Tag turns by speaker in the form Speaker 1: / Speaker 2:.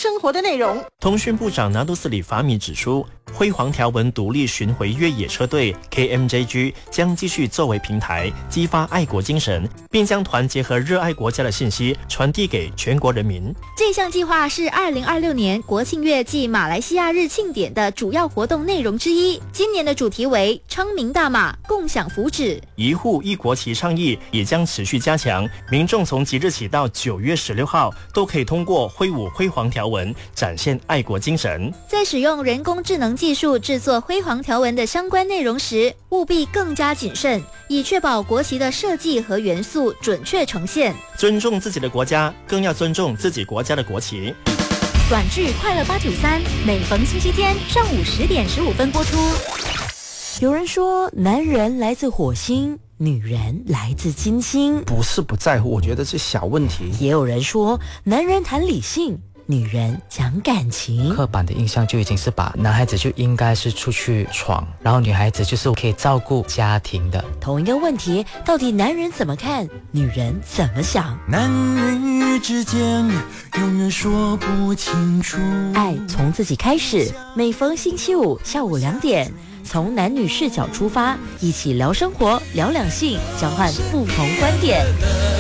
Speaker 1: 生活的内容。
Speaker 2: 通讯部长拿督斯里法米指出，辉煌条纹独立巡回越野车队 KMJG 将继续作为平台，激发爱国精神，并将团结和热爱国家的信息传递给全国人民。
Speaker 3: 这项计划是2026年国庆月暨马来西亚日庆典的主要活动内容之一。今年的主题为昌明大马，共享福祉。
Speaker 2: 一户一国旗倡议也将持续加强，民众从即日起到9月16号都可以通过挥舞辉煌条纹展现爱国精神。
Speaker 3: 在使用人工智能技术制作辉煌条纹的相关内容时，务必更加谨慎，以确保国旗的设计和元素准确呈现。
Speaker 2: 尊重自己的国家，更要尊重自己国家的国旗。
Speaker 3: 短剧《快乐893》每逢星期天上午10点15分播出。
Speaker 4: 有人说，男人来自火星，女人来自金星。
Speaker 5: 不是不在乎，我觉得是小问题。
Speaker 4: 也有人说，男人谈理性，女人讲感情。
Speaker 6: 刻板的印象就已经是把男孩子就应该是出去闯，然后女孩子就是可以照顾家庭的。
Speaker 4: 同一个问题，到底男人怎么看，女人怎么想？
Speaker 7: 男女之间永远说不清楚。
Speaker 4: 爱从自己开始，每逢星期五下午2点，从男女视角出发，一起聊生活，聊两性，交换不同观点。